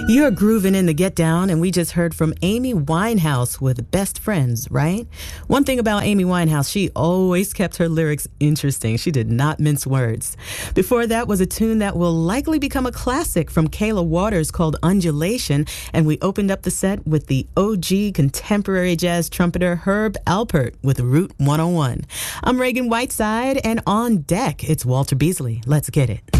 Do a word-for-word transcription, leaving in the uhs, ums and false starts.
You're grooving in the Get Down, and we just heard from Amy Winehouse with Best Friends, right? One thing about Amy Winehouse, she always kept her lyrics interesting. She did not mince words. Before that was a tune that will likely become a classic from Kayla Waters called Undulation, and we opened up the set with the O G contemporary jazz trumpeter Herb Alpert with Route one oh one. I'm Reagan Whiteside, and on deck, it's Walter Beasley. Let's get it.